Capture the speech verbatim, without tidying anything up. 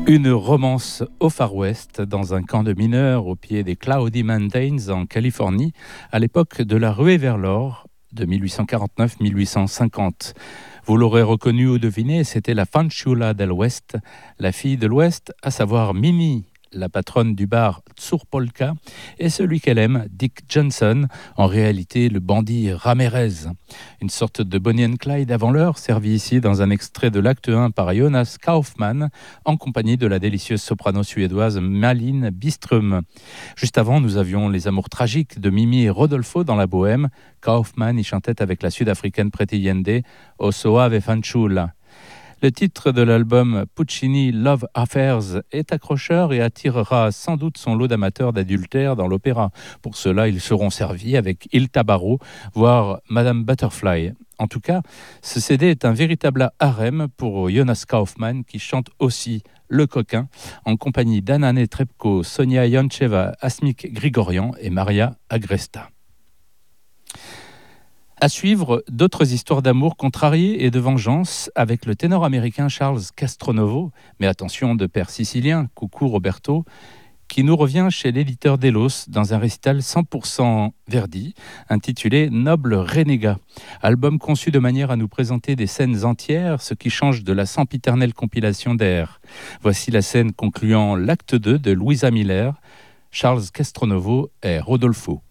Une romance au Far West, dans un camp de mineurs au pied des Cloudy Mountains en Californie, à l'époque de la ruée vers l'or de dix-huit cent quarante-neuf à dix-huit cent cinquante. Vous l'aurez reconnu ou deviné, c'était la Fanciulla del West, la fille de l'Ouest, à savoir Mimi, la patronne du bar Tzurpolka, et celui qu'elle aime, Dick Johnson, en réalité le bandit Ramirez. Une sorte de Bonnie and Clyde avant l'heure, servi ici dans un extrait de l'acte un par Jonas Kaufmann, en compagnie de la délicieuse soprano suédoise Malin Byström. Juste avant, nous avions les amours tragiques de Mimi et Rodolfo dans la bohème. Kaufmann y chantait avec la sud-africaine Pretty Yende, O Soave Fanciulla. Le titre de l'album Puccini Love Affairs est accrocheur et attirera sans doute son lot d'amateurs d'adultère dans l'opéra. Pour cela, ils seront servis avec Il Tabarro, voire Madame Butterfly. En tout cas, ce C D est un véritable harem pour Jonas Kaufmann qui chante aussi Le Coquin en compagnie d'Anna Netrebko, Sonia Yoncheva, Asmik Grigorian et Maria Agresta. À suivre, d'autres histoires d'amour contrariées et de vengeance avec le ténor américain Charles Castronovo, mais attention de père sicilien, coucou Roberto, qui nous revient chez l'éditeur Delos dans un récital cent pour cent Verdi, intitulé Noble Renégat, album conçu de manière à nous présenter des scènes entières, ce qui change de la sempiternelle compilation d'air. Voici la scène concluant l'acte deux de Luisa Miller, Charles Castronovo et Rodolfo.